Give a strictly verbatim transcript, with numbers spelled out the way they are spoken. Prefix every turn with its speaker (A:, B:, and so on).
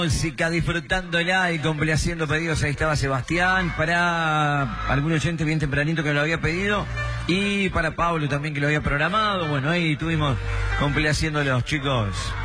A: Música, disfrutándola y complaciendo pedidos. Ahí estaba Sebastián, para algún oyente bien tempranito que lo había pedido, y para Pablo también, que lo había programado. Bueno, ahí estuvimos complaciendo a los chicos.